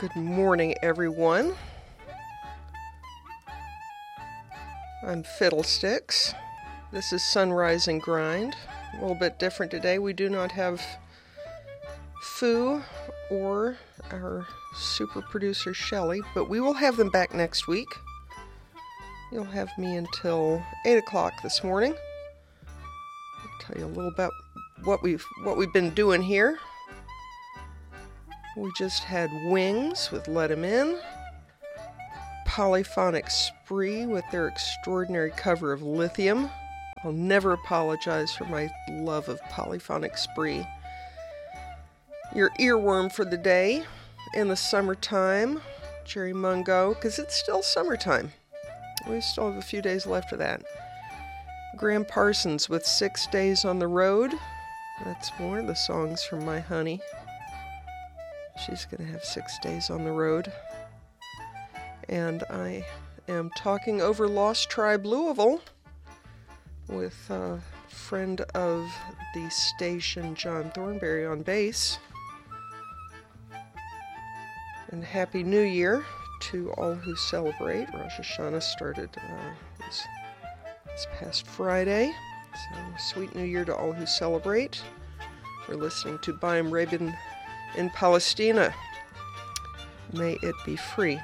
Good morning, everyone. I'm Fiddlesticks. This is Sunrise and Grind. A little bit different today. We do not have Foo or our super producer Shelley, but we will have them back next week. You'll have me until 8 o'clock this morning. I'll tell you a little about what we've been doing here. We just had Wings with Let 'Em In, Polyphonic Spree with their extraordinary cover of Lithium. I'll never apologize for my love of Polyphonic Spree. Your earworm for the day in the summertime, Jerry Mungo, because it's still summertime. We still have a few days left of that. Graham Parsons with 6 Days on the Road. That's one of the songs from My Honey. She's going to have 6 days on the road. And I am talking over Lost Tribe Louisville with a friend of the station, John Thornberry, on bass. And Happy New Year to all who celebrate. Rosh Hashanah started this past Friday. So, sweet New Year to all who celebrate. We're listening to Baim Rabin in Palestina. May it be free.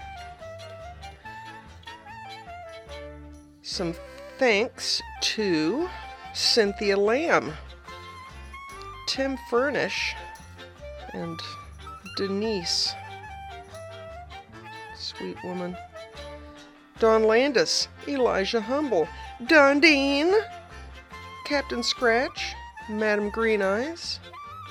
Some thanks to Cynthia Lamb, Tim Furnish, and Denise. Sweet woman. Don Landis, Elijah Humble, Dundeen, Captain Scratch, Madam Green Eyes,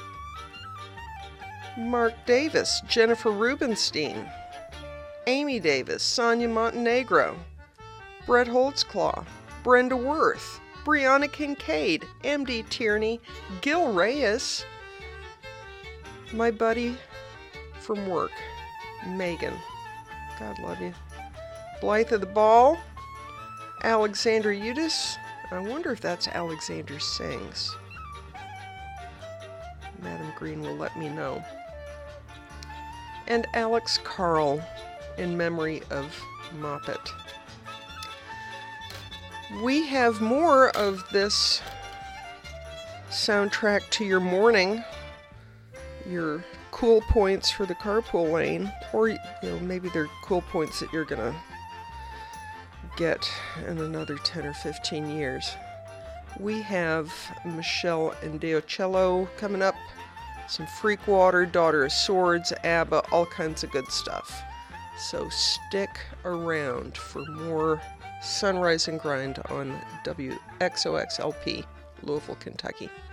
Mark Davis, Jennifer Rubenstein, Amy Davis, Sonia Montenegro, Brett Holtzclaw, Brenda Worth, Brianna Kincaid, M.D. Tierney, Gil Reyes, my buddy from work, Megan. God love you. Blythe of the Ball, Alexander Udis. I wonder if that's Alexander Sings. Madam Green will let me know. And Alex Carl, in memory of Moppet. We have more of this soundtrack to your morning, your cool points for the carpool lane, or maybe they're cool points that you're gonna get in another 10 or 15 years. We have Michelle and Deocello coming up, some Freakwater, Daughter of Swords, ABBA, all kinds of good stuff. So stick around for more Sunrise and Grind on WXOXLP, Louisville, Kentucky.